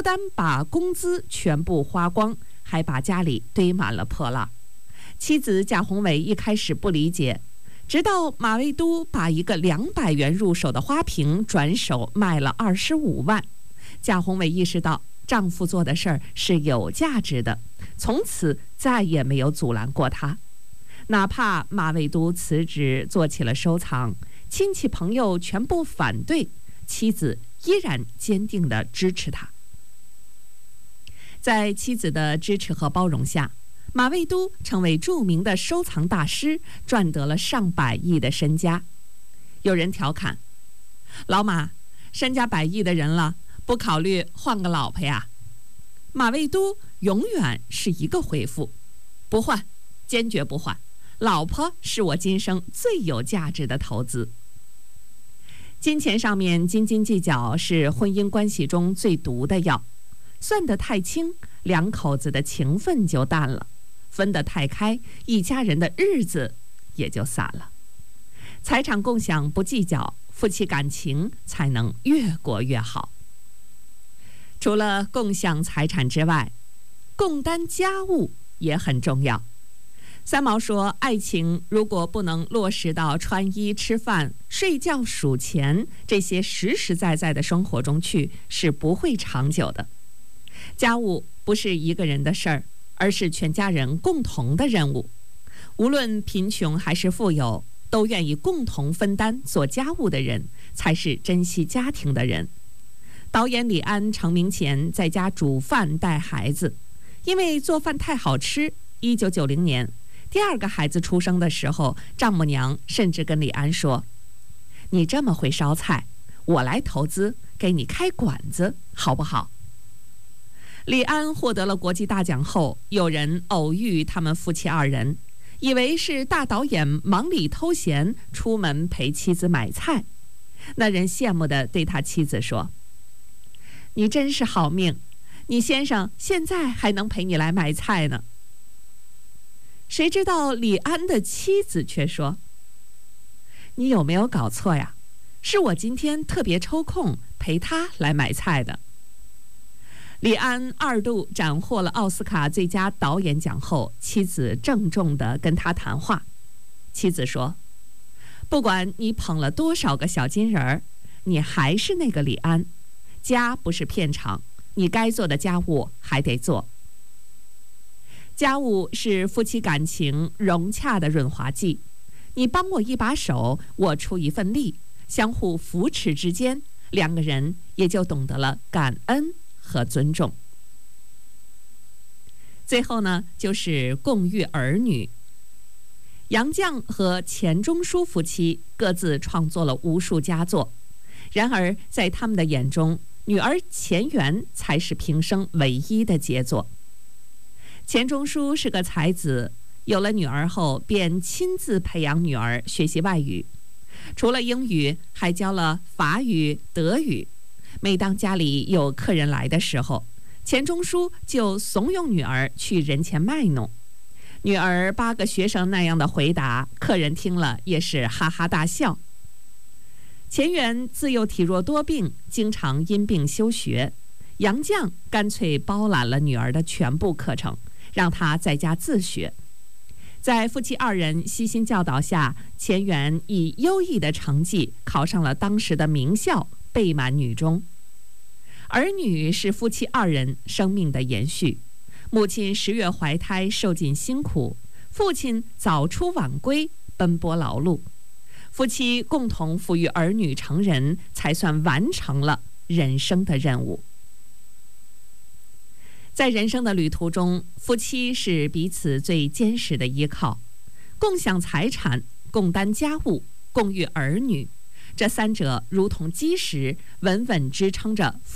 不单把工资全部花光，还把家里堆满了破烂。妻子贾宏伟一开始不理解，直到马未都把一个200元入手的花瓶转手卖了25万，贾宏伟意识到丈夫做的事儿是有价值的，从此再也没有阻拦过他。哪怕马未都辞职做起了收藏，亲戚朋友全部反对，妻子依然坚定地支持他。在妻子的支持和包容下，马未都成为著名的收藏大师，赚得了上百亿的身家。有人调侃：“老马，身家100亿的人了，不考虑换个老婆呀？”马未都永远是一个回复：“不换，坚决不换。老婆是我今生最有价值的投资。”金钱上面斤斤计较是婚姻关系中最毒的药，算得太轻，两口子的情分就淡了；分得太开，一家人的日子也就散了。财产共享不计较，夫妻感情才能越过越好。除了共享财产之外，共担家务也很重要。三毛说，爱情如果不能落实到穿衣、吃饭、睡觉、数钱这些实实在在的生活中去，是不会长久的。家务不是一个人的事儿，而是全家人共同的任务。无论贫穷还是富有，都愿意共同分担做家务的人，才是珍惜家庭的人。导演李安成名前在家煮饭带孩子，因为做饭太好吃，1990年第2个孩子出生的时候，丈母娘甚至跟李安说：“你这么会烧菜，我来投资给你开馆子好不好？”李安获得了国际大奖后，有人偶遇他们夫妻2人，以为是大导演忙里偷闲出门陪妻子买菜。那人羡慕地对他妻子说：“你真是好命，你先生现在还能陪你来买菜呢。”谁知道李安的妻子却说：“你有没有搞错呀？是我今天特别抽空陪他来买菜的。”李安2度斩获了奥斯卡最佳导演奖后，妻子郑重地跟他谈话。妻子说：“不管你捧了多少个小金人儿，你还是那个李安。家不是片场，你该做的家务还得做。”家务是夫妻感情融洽的润滑剂，你帮我一把手，我出一份力，相互扶持之间，2个人也就懂得了感恩和尊重。最后呢，就是共育儿女。杨绛和钱钟书夫妻各自创作了无数佳作，然而在他们的眼中，女儿钱媛才是平生唯一的杰作。钱钟书是个才子，有了女儿后便亲自培养女儿学习外语，除了英语还教了法语、德语。每当家里有客人来的时候，钱钟书就怂恿女儿去人前卖弄。女儿8个学生那样的回答，客人听了也是哈哈大笑。钱媛自幼体弱多病，经常因病休学，杨绛干脆包揽了女儿的全部课程，让她在家自学。在夫妻2人悉心教导下，钱媛以优异的成绩考上了当时的名校贝满女中。儿女是夫妻2人生命的延续，母亲10月怀胎受尽辛苦，父亲早出晚归奔波劳碌，夫妻共同抚育儿女成人，才算完成了人生的任务。在人生的旅途中，夫妻是彼此最坚实的依靠，共享财产，共担家务，共育儿女，这3者如同基石，稳稳支撑着